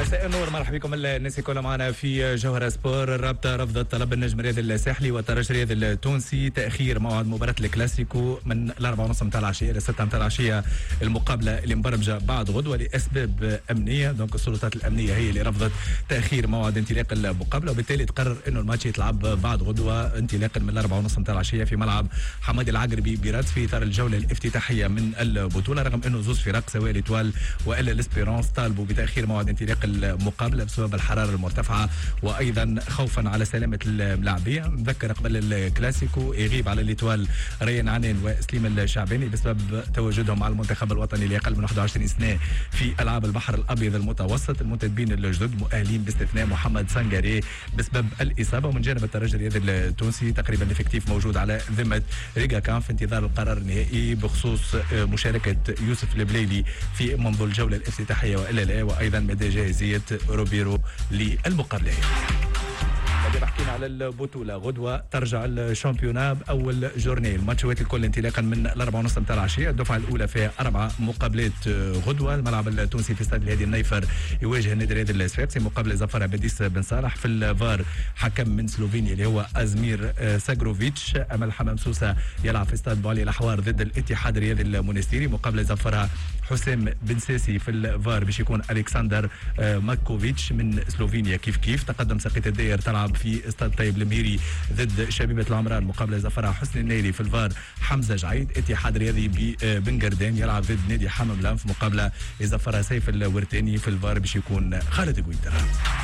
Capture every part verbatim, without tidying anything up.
مساء النور، مرحبا بكم الناس كلها معنا في جوهرة سبور. الرابطة رفضت طلب النجم الرياضي الساحلي والترجي الرياضي التونسي تأخير موعد مباراة الكلاسيكو من الأربعة ونص متاع العشية إلى ستة متاع العشية. المقابلة اللي مبرمجة بعد غدوة لأسباب أمنية، دونك السلطات الأمنية هي اللي رفضت تأخير موعد انطلاق المقابلة، وبالتالي تقرر إنه الماتش يتلعب بعد غدوة انطلاقا من الأربعة ونص متاع العشية في ملعب حمادي العقربي بيراتس في إطار الجولة الافتتاحية من البطولة، رغم إنه زوز فرق سواء ليتوال وإلا الاسبيرونس طالبوا بتأخير موعد انطلاق المقابلة بسبب الحرارة المرتفعة وأيضا خوفا على سلامة اللاعبين. نذكر قبل الكلاسيكو يغيب على ليتوال ريان عنان وسليم الشعباني بسبب تواجدهم مع المنتخب الوطني لأقل من واحد وعشرين سنة في ألعاب البحر الأبيض المتوسط. المنتدبين الجدد مؤهلين باستثناء محمد سانغاري بسبب الإصابة. ومن جانب الترجي الرياضي التونسي تقريبا الافكتيف موجود على ذمة ريغا كان في انتظار القرار النهائي بخصوص مشاركة يوسف البليلي في منذ الجولة الافتتاحية وإلا لا، وأيضا مدى جاهزية روبيرو للمقابلة. بعد حكينا على البطولة، غدوة ترجع الشامبيونا بأول جورني، الماتشات الكل انطلاقا من الأربعة ونص متاع العشية. الدفعة الأولى فيها أربع مقابلات غدوة. الملعب التونسي في استاد الهادي النيفر يواجه النادي الرياضي الصفاقسي مقابلة ظفر بديس بن صالح. في الفار حكم من سلوفينيا اللي هو أزمير ساجروفيتش. أمل حمام سوسة يلعب في استاد بوالي الأحوار ضد الاتحاد الرياضي المونستيري مقابلة ظفرها حسام بن ساسي. في الفار باش يكون ألكسندر ماكوفيتش من سلوفينيا. كيف كيف تقدم ساقية الداير تلعب في استاد طيب المهيري ضد شبيبة العمران مقابلة ظفرها حسني النيلي. في الفار حمزة جعيد. اتحاد رياضي بن قردان يلعب ضد نادي حمام لانف مقابلة ظفرها سيف الورتاني. في الفار باش يكون خالد قويدر.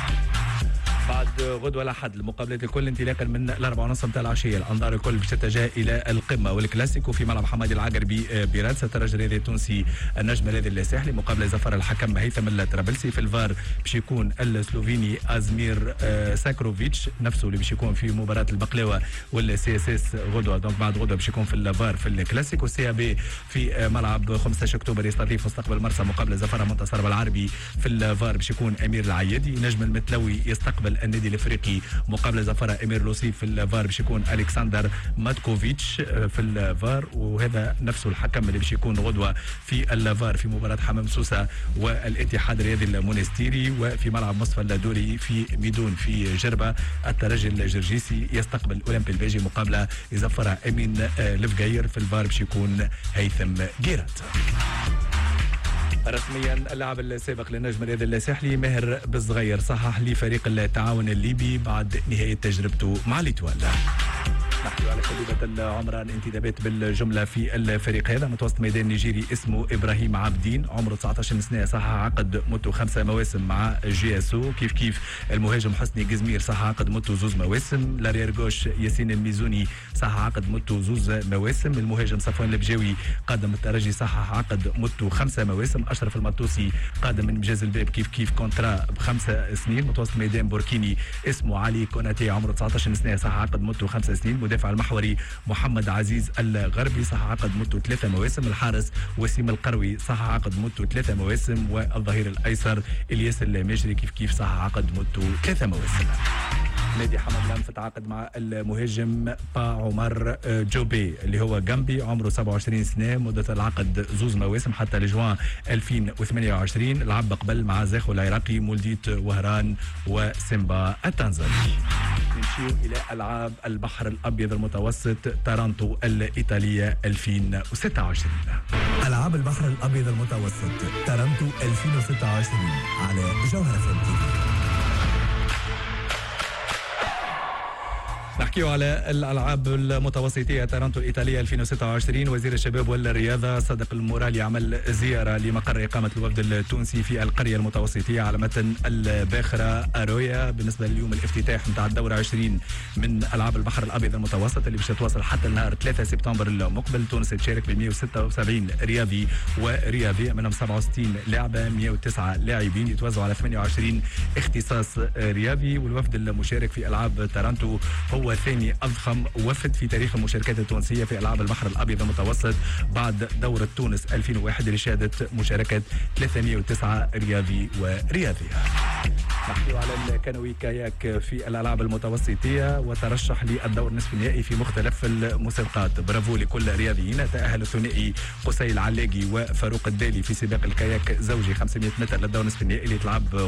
بعد غدوة الأحد المقابلات الكل انطلاقا من الأربعة ونص متاع العشية. الأنظار الكل باش تتجه إلى القمة والكلاسيكو في ملعب حمادي العقربي بيراتس. الترجي الرياضي التونسي النجم الرياضي الساحلي مقابلة ظفر الحكم هيثم الطرابلسي. في الفار باش يكون السلوفيني أزمير ساكروفيتش نفسه اللي باش يكون في مباراة البقلاوة والسي اس اس غدوة. دونك بعد غدوة باش يكون في الفار في الكلاسيكو. السي بي في ملعب خمسة عشر أكتوبر يستضيف مستقبل مرسى مقابلة ظفر منتصر بالعربي. في الفار باش يكون أمير العيادي. نجم المتلوي يستقبل النادي الافريقي مقابله ظفرها امير لوسي. في الفار باش يكون الكسندر ماتكوفيتش في الفار، وهذا نفسه الحكم اللي باش يكون غدوه في الفار في مباراه حمام سوسه والاتحاد الرياضي المونستيري. وفي ملعب مصطفى الدوري في ميدون في جربه الترجي الجرجيسي يستقبل اولمبي البيجي مقابله يظفرها امين لفقير. في الفار باش يكون هيثم جيرات. رسميا اللاعب السابق للنجم الرياضي الساحلي ماهر بالصغير صحح لفريق التعاون الليبي بعد نهاية تجربته مع ليتوال. نحكي على شبيبة العمران انتدابات بالجملة في الفريق هذا. متوسط ميدان نيجيري اسمه إبراهيم عابدين عمره تسعة عشر سنة صح عقد مدته خمسة مواسم مع جي اس او. كيف كيف المهاجم حسني قزمير صح عقد مدته زوز مواسم. لارير جوش ياسين الميزوني صح عقد مدته زوز مواسم. المهاجم صفوان البجاوي قادم الترجي صح عقد مدته خمسة مواسم. أشرف المطوسي قادم من مجاز الباب كيف كيف كونترا بخمسة سنين. متوسط ميدان بوركيني اسمه علي كوناتي عمره تسعة عشر سنة صح عقد مدته خمسة سنين. المدافع المحوري محمد عزيز الغربي صح عقد مدته ثلاثة مواسم. الحارس وسيم القروي صح عقد مدته ثلاثة مواسم. والظهير الايسر الياس المجري كيف كيف صح عقد مدته ثلاثة مواسم. نادي حمام لانف تعاقد مع المهاجم با عمر جوبي اللي هو جنبي عمره سبعة وعشرين سنة. مدة العقد زوز مواسم حتى لجوان ألفين وثمانية وعشرين. لعب قبل مع زاخو العراقي مولديت وهران وسيمبا التنزاني. نمشيو إلى ألعاب البحر الأبيض المتوسط تارانتو الإيطالية ألفين وستة وعشرين. ألعاب البحر الأبيض المتوسط تارانتو ألفين وستة وعشرين على جوهرة فنتي. نحكيو على الألعاب المتوسطية تارانتو الإيطالية ألفين وستة وعشرين. وزير الشباب والرياضة صدق المورالي عمل زيارة لمقر إقامة الوفد التونسي في القرية المتوسطية على متن الباخرة أرويا بالنسبة لليوم الافتتاح نتاع الدورة عشرين من ألعاب البحر الأبيض المتوسط اللي باش تواصل حتى نهار ثلاثة سبتمبر المقبل. تونس تشارك ب مئة وستة وسبعين رياضي ورياضية منهم سبعة وستين لاعبة مئة وتسعة لاعبين يتوزعوا على ثمانية وعشرين اختصاص رياضي. والوفد المشارك في ألعاب تارانتو هو ثاني أضخم وفد في تاريخ المشاركات التونسية في ألعاب البحر الأبيض المتوسط بعد دورة تونس ألفين وواحد اللي شهدت مشاركة ثلاثمئة وتسعة رياضي ورياضية. نحكي على الكانوي كاياك في الألعاب المتوسطية وترشح للدور النصف النهائي في مختلف المسابقات. برافو لكل رياضيين. تأهل الثنائي قصي العلاقي وفاروق الدالي في سباق الكاياك زوجي خمسمئة متر للدور النصف النهائي اللي تلعب